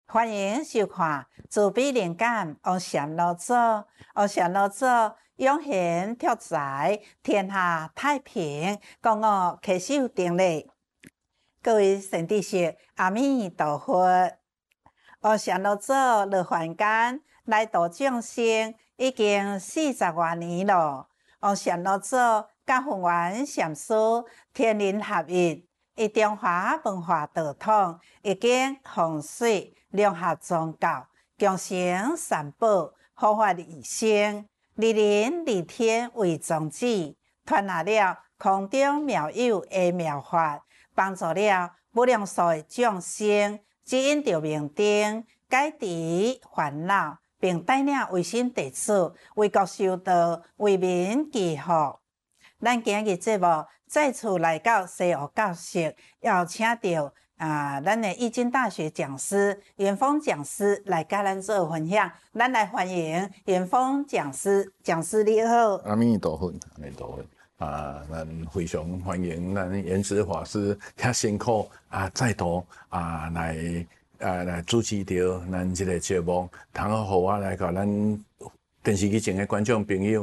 欢迎收看慈悲灵感王禅老祖。王禅老祖永贤拓财，天下太平，讲我揢手定力。各位善知识，阿弥陀佛。王禅老祖落凡间来度众生，已经40多年了。王禅老祖甲弘源禅师天人合一，以中华文化道统，已经洪水融合宗教，共成三宝，护法利生，利人利天为宗旨，传下了空中妙有的妙法，帮助了无量数的众生指引着明灯，解除烦恼，并带领维新弟子为国修道，为民祈福。咱今日节目再次来到西湖教室，邀请到咱的义经大学讲师元丰讲师来甲咱做分享。咱来欢迎元丰讲师，讲师你好。 阿弥陀佛，阿弥陀佛。咱非常欢迎咱圆慈法师遐辛苦再度来主持着咱这个节目，通好互我来甲咱电视机前的观众朋友